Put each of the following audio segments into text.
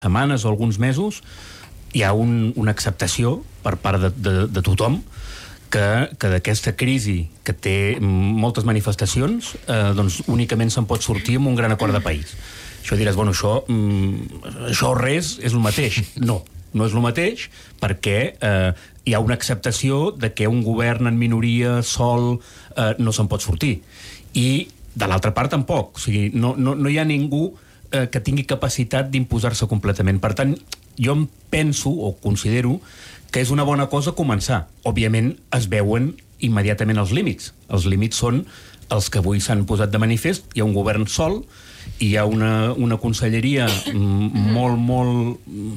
setmanes o alguns mesos hi ha una acceptació per part de tothom que d'aquesta crisi que té moltes manifestacions doncs únicament se'n pot sortir amb un gran acord de país. Això diràs, bueno, això o res és el mateix. No és el mateix perquè hi ha una acceptació de que un govern en minoria sol no se'n pot sortir. I de l'altra part tampoc. O sigui, no hi ha ningú que tingui capacitat d'imposar-se completament. Per tant, jo em penso o considero que és una bona cosa començar. Òbviament es veuen immediatament els límits. Els límits són els que avui s'han posat de manifest. Hi ha un govern sol, hi ha una conselleria molt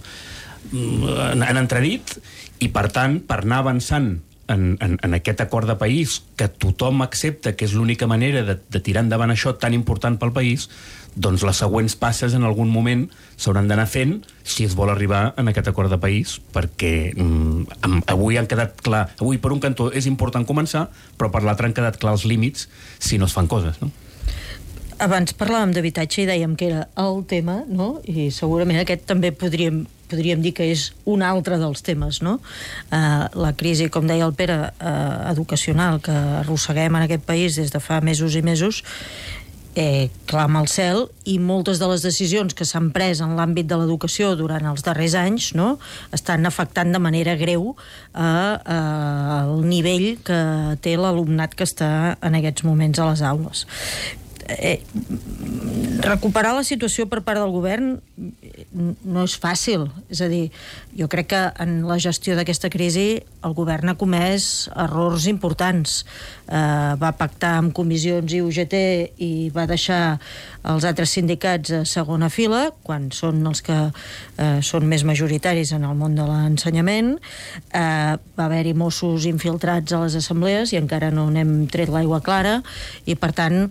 en entredit, i per tant, per anar avançant en aquest acord de país que tothom accepta que és l'única manera de tirar endavant això tan important pel país, doncs les següents passes en algun moment s'hauran d'anar fent si es vol arribar en aquest acord de país, perquè avui han quedat clar, avui per un cantó és important començar, però per l'altre han quedat clar els límits si no es fan coses, no? Abans parlàvem d'habitatge i dèiem que era el tema, no? I segurament aquest també podríem dir que és un altre dels temes, no? La crisi, com deia el Pere, educacional que arrosseguem en aquest país des de fa mesos i mesos, clama al cel, i moltes de les decisions que s'han pres en l'àmbit de l'educació durant els darrers anys, no, estan afectant de manera greu el nivell que té l'alumnat que està en aquests moments a les aules. Recuperar la situació per part del govern no és fàcil. És a dir, jo crec que en la gestió d'aquesta crisi el govern ha comès errors importants. Va pactar amb comissions i UGT i va deixar els altres sindicats a segona fila, quan són els que són més majoritaris en el món de l'ensenyament. Va haver-hi Mossos infiltrats a les assemblees i encara no n'hem tret l'aigua clara, i per tant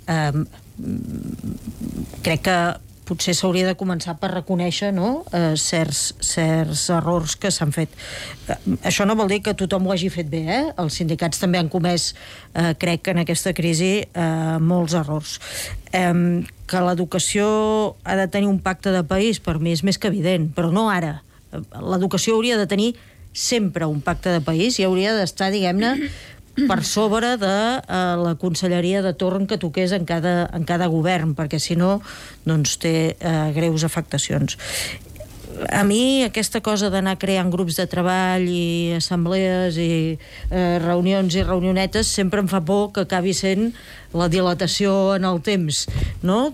crec que potser s'hauria de començar per reconèixer, no, certs errors que s'han fet. Això no vol dir que tothom ho hagi fet bé, Els sindicats també han comès, crec que en aquesta crisi, molts errors. Que l'educació ha de tenir un pacte de país, per mi és més que evident, però no ara. L'educació hauria de tenir sempre un pacte de país i hauria d'estar, diguem-ne, per sobre de la conselleria de torn que toqués en cada govern, perquè si no doncs té greus afectacions. A mi aquesta cosa d'anar creant grups de treball i assemblees i reunions i reunionetes sempre em fa por que acabi sent la dilatació en el temps, no,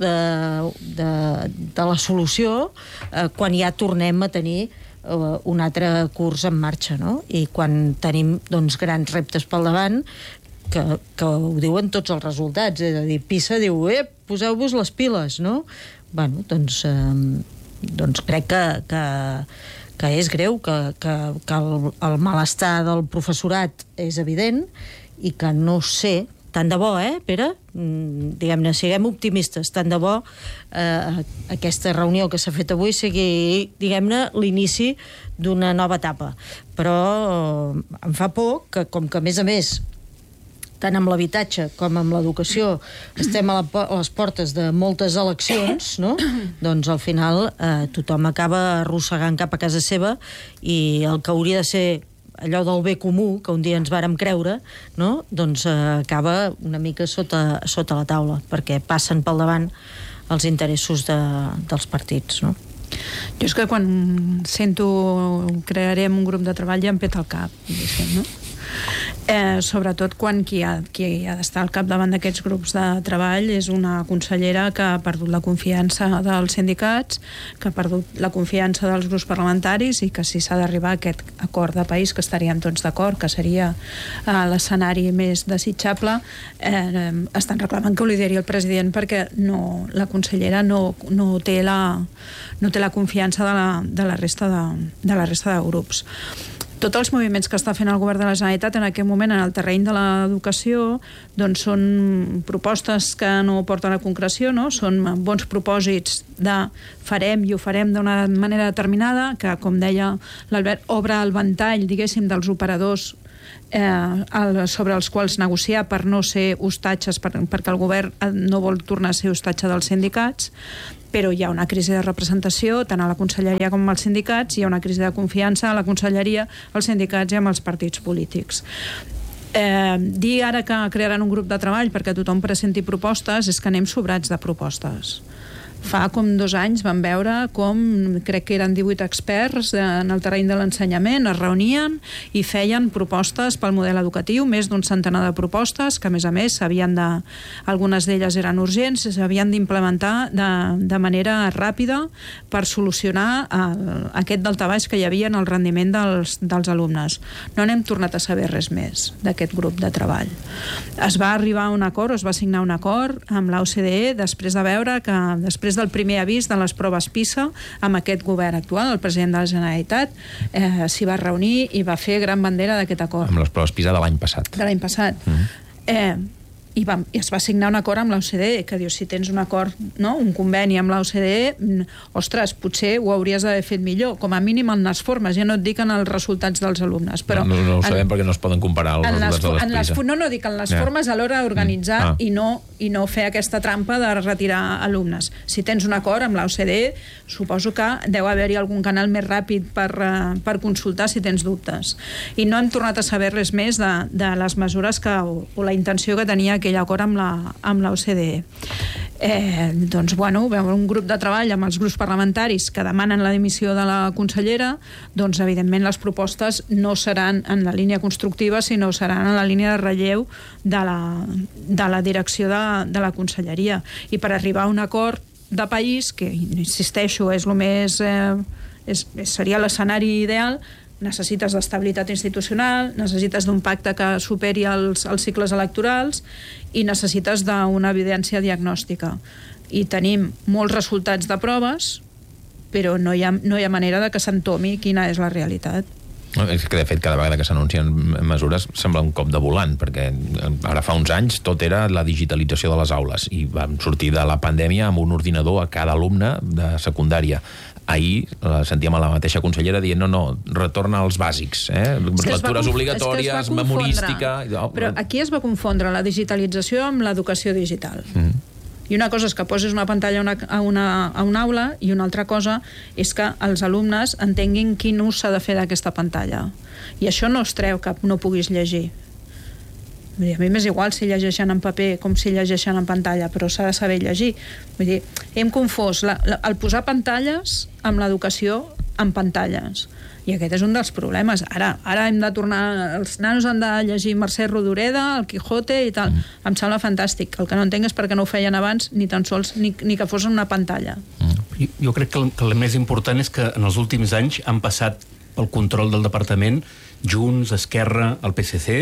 de la solució, quan ja tornem a tenir un altre curs en marxa, no? I quan tenim doncs grans reptes pel davant, que ho diuen tots els resultats, és a dir, PISA diu, poseu-vos les piles, no? Bueno, doncs crec que és greu, que el malestar del professorat és evident i que no sé, tant de bo, Pere? Diguem-ne, siguem optimistes, tant de bo aquesta reunió que s'ha fet avui sigui, diguem-ne, l'inici d'una nova etapa. Però em fa por que, com que a més, tant amb l'habitatge com amb l'educació estem a les portes de moltes eleccions, no? Doncs al final tothom acaba arrossegant cap a casa seva, i el que hauria de ser allò del bé comú que un dia ens vàrem creure, no? Doncs acaba una mica sota la taula, perquè passen pel davant els interessos dels partits, no? Jo és que quan sento crearem un grup de treball ja em peta el cap, no? Sobretot quan qui ha d'estar al capdavant d'aquests grups de treball és una consellera que ha perdut la confiança dels sindicats, que ha perdut la confiança dels grups parlamentaris, i que si s'ha d'arribar a aquest acord de país, que estaríem tots d'acord, que seria l'escenari més desitjable, estan reclamant que ho lideri el president, perquè la consellera no té la confiança de la resta de grups. Tots els moviments que està fent el govern de la Generalitat en aquest moment en el terreny de l'educació doncs són propostes que no porten a concreció, no? Són bons propòsits de farem i ho farem d'una manera determinada, que, com deia l'Albert, obre el ventall, diguéssim, dels operadors sobre els quals negociar per no ser hostatges, perquè el govern no vol tornar a ser hostatge dels sindicats, però hi ha una crisi de representació tant a la conselleria com als sindicats, hi ha una crisi de confiança a la conselleria, als sindicats i amb els partits polítics. Dir ara que crearan un grup de treball perquè tothom presenti propostes és que anem sobrats de propostes. Fa com 2 anys vam veure com, crec que eren 18 experts en el terreny de l'ensenyament, es reunien i feien propostes pel model educatiu, més d'un centenar de propostes, que a més algunes d'elles eren urgents, s'havien d'implementar de manera ràpida per solucionar aquest daltabaix que hi havia en el rendiment dels alumnes. No n'hem tornat a saber res més d'aquest grup de treball. Es va arribar a un acord, es va signar un acord amb l'OCDE després de veure que després del primer avís de les proves PISA amb aquest govern actual, el president de la Generalitat s'hi va reunir i va fer gran bandera d'aquest acord. Amb les proves PISA de l'any passat. De l'any passat. I es va signar un acord amb l'OCDE, que diu, si tens un acord, no? Un conveni amb l'OCDE, ostres, potser ho hauries d'haver fet millor, com a mínim en les formes, ja no et dic en els resultats dels alumnes. Però no ho sabem perquè no es poden comparar els resultats de les PISA. No, dic en les formes a l'hora d'organitzar i no fer aquesta trampa de retirar alumnes. Si tens un acord amb l'OCDE, suposo que deu haver-hi algun canal més ràpid per consultar si tens dubtes. I no hem tornat a saber res més de les mesures o la intenció que tenia aquell acord amb l'OCDE. Doncs, bueno, veure un grup de treball amb els grups parlamentaris que demanen la dimissió de la consellera, doncs, evidentment, les propostes no seran en la línia constructiva, sinó seran en la línia de relleu de la direcció de la conselleria. I per arribar a un acord de país, que, insisteixo, és seria l'escenari ideal, necessites d'estabilitat institucional, necessites d'un pacte que superi els cicles electorals i necessites d'una evidència diagnòstica. I tenim molts resultats de proves, però no hi ha manera de que s'entomi quina és la realitat. És que, de fet, cada vegada que s'anuncien mesures sembla un cop de volant, perquè ara fa uns anys tot era la digitalització de les aules i vam sortir de la pandèmia amb un ordinador a cada alumne de secundària. Ahir sentíem a la mateixa consellera dient no, retorna als bàsics, lectures obligatòries, memorística... Però aquí es va confondre la digitalització amb l'educació digital. I una cosa és que poses una pantalla a una aula i una altra cosa és que els alumnes entenguin quin ús s'ha de fer d'aquesta pantalla. I això no es treu que no puguis llegir. A mi m'és igual si llegeixen en paper com si llegeixen en pantalla, però s'ha de saber llegir. Vull dir, hem confós el posar pantalles amb l'educació en pantalles. I aquest és un dels problemes. Ara hem de tornar... Els nanos han de llegir Mercè Rodoreda, el Quijote i tal. Em sembla fantàstic. El que no entenc és perquè no ho feien abans ni tan sols ni que fos en una pantalla. Jo crec que el més important és que en els últims anys han passat pel control del departament Junts, Esquerra, el PSC,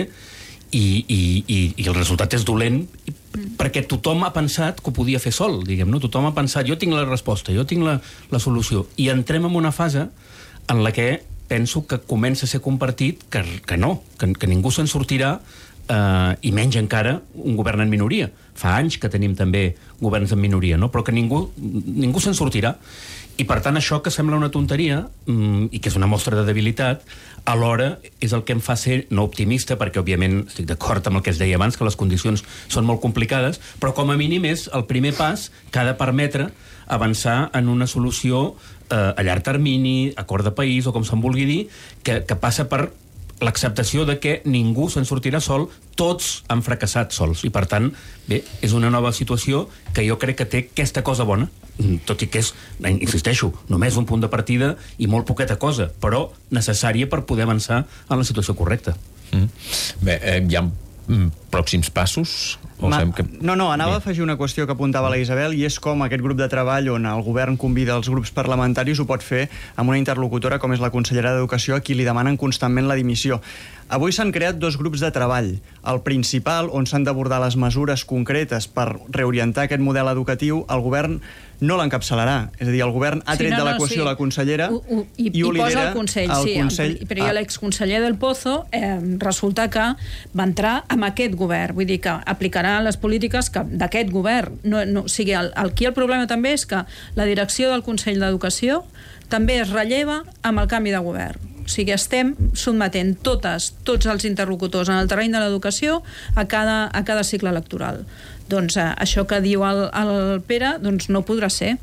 i el resultat és dolent perquè tothom ha pensat que ho podia fer sol, diguem, no? Tothom ha pensat, jo tinc la resposta, jo tinc la solució, i entrem en una fase en la que penso que comença a ser compartit que no, que ningú se'n sortirà, i menys encara un govern en minoria. Fa anys que tenim també governs en minoria, no? Però que ningú se'n sortirà. I per tant això que sembla una tonteria i que és una mostra de debilitat, alhora és el que em fa ser no optimista, perquè òbviament estic d'acord amb el que es deia abans, que les condicions són molt complicades, però com a mínim és el primer pas que ha de permetre avançar en una solució a llarg termini, acord de país o com se'n vulgui dir, que passa per l'acceptació de que ningú se'n sortirà sol, tots han fracassat sols. I, per tant, bé, és una nova situació que jo crec que té aquesta cosa bona, tot i que és, insisteixo, només un punt de partida i molt poqueta cosa, però necessària per poder avançar en la situació correcta. Bé, hi ha pròxims passos? No, anava a afegir una qüestió que apuntava la Isabel, i és com aquest grup de treball on el govern convida els grups parlamentaris ho pot fer amb una interlocutora com és la consellera d'Educació, a qui li demanen constantment la dimissió. Avui s'han creat 2 grups de treball. El principal, on s'han d'abordar les mesures concretes per reorientar aquest model educatiu, el govern no l'encapçalarà. És a dir, el govern ha tret de l'equació la consellera i ho lidera el Consell. Però l'exconseller del Pozo resulta que va entrar amb aquest govern. Vull dir que aplicarà les polítiques d'aquest govern. O sigui, aquí el problema també és que la direcció del Consell d'Educació també es relleva amb el canvi de govern. O sigui, estem sotmetent tots els interlocutors en el terreny de l'educació a cada cicle electoral. Doncs això que diu el Pere doncs no podrà ser.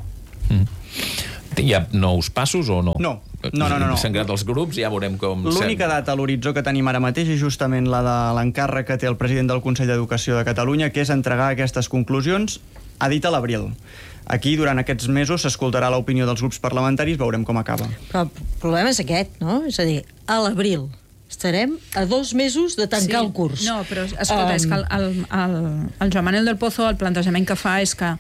Hi ha nous passos o no? No. S'han creat els grups, ja veurem com... L'única data a l'horitzó que tenim ara mateix és justament la de l'encàrrec que té el president del Consell d'Educació de Catalunya, que és entregar aquestes conclusions, ha dit a l'abril. Aquí, durant aquests mesos, s'escoltarà l'opinió dels grups parlamentaris, veurem com acaba. Però el problema és aquest, no? És a dir, a l'abril estarem a 2 mesos de tancar el curs. No, però escolta, és que el Joan Manuel del Pozo, el plantejament que fa és que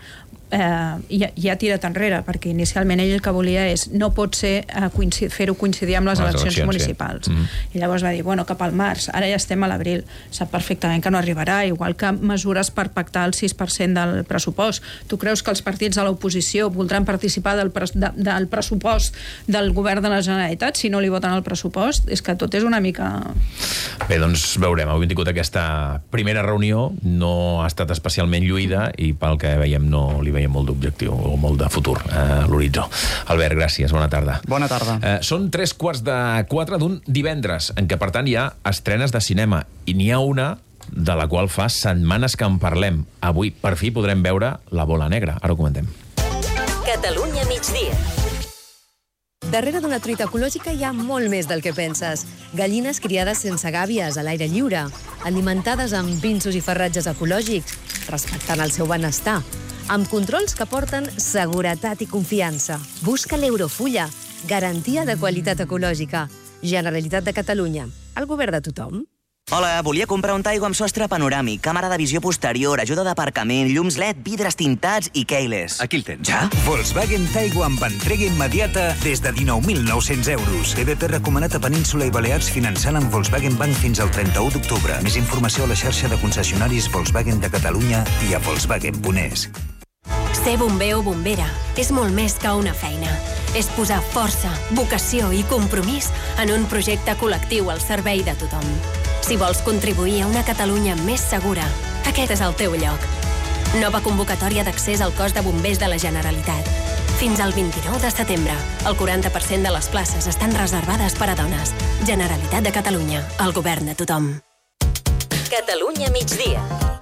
ja ha tirat enrere, perquè inicialment ell el que volia és no pot ser fer-ho coincidir amb les eleccions municipals. I llavors va dir, bueno, cap al març, ara ja estem a l'abril, sap perfectament que no arribarà, igual que mesures per pactar el 6% del pressupost. Tu creus que els partits de l'oposició voldran participar del pressupost del govern de la Generalitat si no li voten el pressupost? És que tot és una mica... Bé, doncs veurem. Avui hem tingut aquesta primera reunió, no ha estat especialment lluïda i pel que veiem no li veiem molt d'objectiu o molt de futur a l'horitzó. Albert, gràcies, bona tarda. Bona tarda. Són 3:45 d'un divendres, en què per tant hi ha estrenes de cinema, i n'hi ha una de la qual fa setmanes que en parlem. Avui, per fi, podrem veure La bola negra. Ara ho comentem. Catalunya migdia. Darrere d'una truita ecològica hi ha molt més del que penses. Gallines criades sense gàbies, a l'aire lliure, alimentades amb pinsos i farratges ecològics, respectant el seu benestar, amb controls que porten seguretat i confiança. Busca l'Eurofulla, garantia de qualitat ecològica. Generalitat de Catalunya, el govern de tothom. Hola, volia comprar un Taigo amb sostre panoràmic, càmera de visió posterior, ajuda d'aparcament, llums LED, vidres tintats i keyless. Aquí el tens. Ja? Volkswagen Taigo amb entrega immediata des de 19.900 euros. EBP recomanat a Península i Balears finançant amb Volkswagen Bank fins al 31 d'octubre. Més informació a la xarxa de concessionaris Volkswagen de Catalunya i a Volkswagen.es. Ser bomber o bombera és molt més que una feina. És posar força, vocació i compromís en un projecte col·lectiu al servei de tothom. Si vols contribuir a una Catalunya més segura, aquest és el teu lloc. Nova convocatòria d'accés al cos de bombers de la Generalitat. Fins al 29 de setembre, el 40% de les places estan reservades per a dones. Generalitat de Catalunya, el govern de tothom. Catalunya migdia.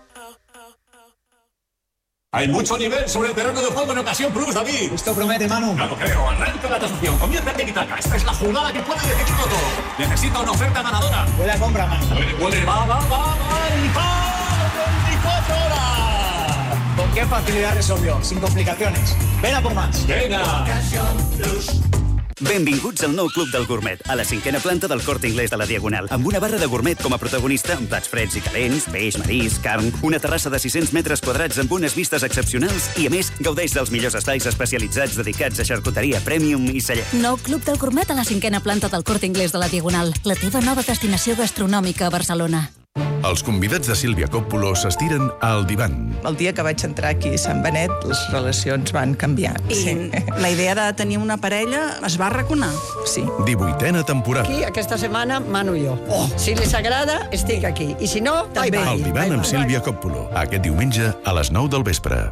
Hay mucho nivel sobre el terreno de juego en Ocasión Plus, David. Esto promete, Manu. No lo creo. Arranca la tasación. Comienza el tiki-taka. Esta es la jugada que puede decidirlo todo. Necesita una oferta ganadora. Buena compra, Manu. Puede. Va. ¡Y 24 horas! ¿Con qué facilidad resolvió? Sin complicaciones. Ven a por más. Venga. Ocasión Plus. Benvinguts al nou Club del Gourmet, a la 5a planta del Corte Inglés de la Diagonal, amb una barra de gourmet com a protagonista, amb plats freds i calents, peix, marisc, carn, una terrassa de 600 metres quadrats amb unes vistes excepcionals i, a més, gaudeix dels millors estais especialitzats dedicats a xarcuteria premium i celler. Nou Club del Gourmet a la 5a planta del Corte Inglés de la Diagonal, la teva nova destinació gastronòmica a Barcelona. Els convidats de Sílvia Coppola s'estiren al divan. El dia que vaig entrar aquí a Sant Benet, les relacions van canviar. I la idea de tenir una parella es va arraconar. Sí. 18a temporada. Aquí, aquesta setmana, Manu i jo. Si les agrada, estic aquí. I si no, també. El divan amb Sílvia Coppola. Aquest diumenge a les 9 del vespre.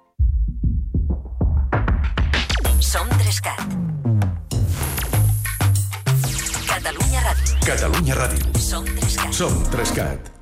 Som 3CAT. Catalunya Ràdio. Catalunya Ràdio. Som 3CAT. Som 3CAT.